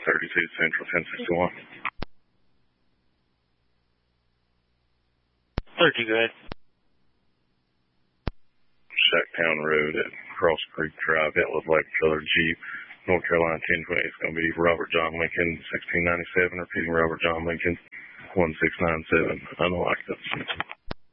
32 Central 1061. 32, go ahead. Shacktown Road at Cross Creek Drive, Atlas Lake Colored Jeep, North Carolina 1020. It's going to be Robert John Lincoln, 1697, repeating Robert John Lincoln, 1697, unlicensed.